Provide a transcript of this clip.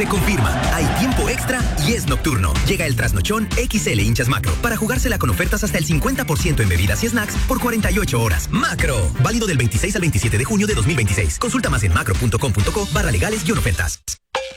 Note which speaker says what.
Speaker 1: Se confirma, hay tiempo extra y es nocturno. Llega el Trasnochón XL hinchas Macro para jugársela con ofertas hasta el 50% en bebidas y snacks por 48 horas. ¡Macro! Válido del 26 al 27 de junio de 2026. Consulta más en macro.com.co/legales-ofertas.